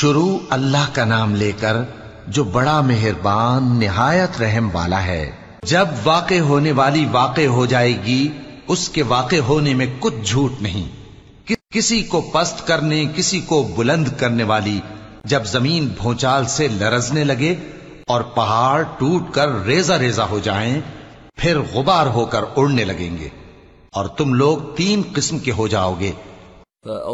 शुरू अल्लाह का नाम लेकर जो बड़ा मेहरबान निहायत रहम वाला है। जब वाक़े होने वाली वाक़े हो जाएगी, उसके वाक़े होने में कुछ झूठ नहीं। किसी को पस्त करने, किसी को बुलंद करने वाली जब जमीन भूचाल से लरजने लगे और पहाड़ टूटकर रेजा रेजा हो जाएं, फिर गुबार होकर उड़ने लगेंगे और तुम लोग 3 किस्म के हो जाओगे।